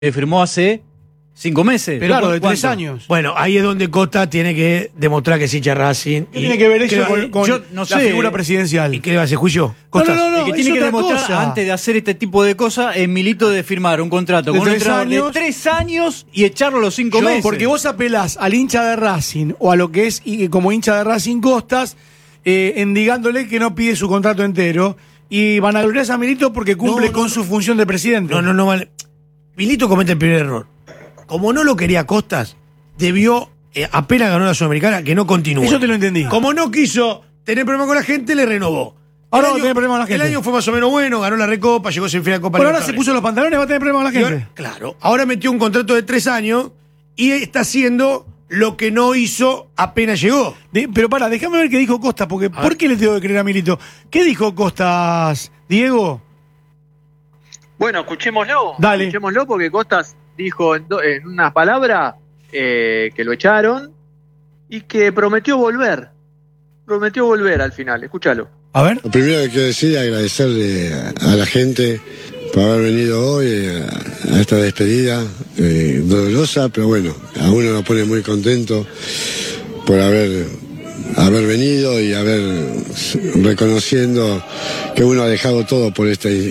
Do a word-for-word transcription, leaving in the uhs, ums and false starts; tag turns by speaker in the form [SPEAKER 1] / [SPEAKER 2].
[SPEAKER 1] firmó hace cinco meses.
[SPEAKER 2] Pero claro, de
[SPEAKER 1] ¿cuánto?
[SPEAKER 2] tres años.
[SPEAKER 3] Bueno, ahí es donde Costa tiene que demostrar que es hincha Racing.
[SPEAKER 2] ¿Qué tiene que ver eso
[SPEAKER 3] que-
[SPEAKER 2] con, con
[SPEAKER 1] yo no
[SPEAKER 2] la
[SPEAKER 1] sé.
[SPEAKER 2] figura presidencial?
[SPEAKER 3] ¿Y qué le va a hacer juicio?
[SPEAKER 2] No, no, no, no,
[SPEAKER 1] El que
[SPEAKER 2] es
[SPEAKER 1] tiene que
[SPEAKER 2] otra
[SPEAKER 1] demostrar
[SPEAKER 2] cosa.
[SPEAKER 1] antes de hacer este tipo de cosas es Milito de firmar un contrato
[SPEAKER 2] De
[SPEAKER 1] con un
[SPEAKER 2] tres
[SPEAKER 1] entrenador
[SPEAKER 2] años.
[SPEAKER 1] de tres años y echarlo a los cinco
[SPEAKER 2] Yo,
[SPEAKER 1] meses.
[SPEAKER 2] porque vos apelás al hincha de Racing o a lo que es y, como hincha de Racing Costas, eh, endigándole que no pide su contrato entero y van a gloriar a Milito porque cumple
[SPEAKER 3] No, no,
[SPEAKER 2] con
[SPEAKER 3] no.
[SPEAKER 2] su función de presidente.
[SPEAKER 3] No, no, no vale. Milito comete el primer error. Como no lo quería Costas, debió, eh, apenas ganó la Sudamericana, que no continúe.
[SPEAKER 2] Eso te lo entendí.
[SPEAKER 3] Como no quiso tener problema con la gente, le renovó.
[SPEAKER 2] Ahora
[SPEAKER 3] El
[SPEAKER 2] va a
[SPEAKER 3] año-
[SPEAKER 2] tener problema con la gente.
[SPEAKER 3] El año fue más o menos bueno, ganó la Recopa, llegó a semifinal de Copa
[SPEAKER 2] Pero ahora se
[SPEAKER 3] Libertadores.
[SPEAKER 2] puso los pantalones, va a tener problemas con la
[SPEAKER 3] Y
[SPEAKER 2] gente.
[SPEAKER 3] ahora- claro, ahora metió un contrato de tres años y está haciendo lo que no hizo apenas llegó.
[SPEAKER 2] De- pero para, déjame ver qué dijo Costas, porque
[SPEAKER 3] A
[SPEAKER 2] ¿por
[SPEAKER 3] ver.
[SPEAKER 2] qué le tengo que creer a Milito? ¿Qué dijo Costas, Diego?
[SPEAKER 4] Bueno, escuchémoslo.
[SPEAKER 2] Dale.
[SPEAKER 4] Escuchémoslo porque Costas dijo en, do- en unas palabras eh, que lo echaron y que prometió volver. Prometió volver al final. Escúchalo.
[SPEAKER 2] A ver.
[SPEAKER 5] Lo primero que quiero decir es agradecerle a, a la gente por haber venido hoy eh, a, a esta despedida eh, dolorosa, pero bueno, a uno lo pone muy contento por haber, haber venido y haber reconociendo que uno ha dejado todo por esta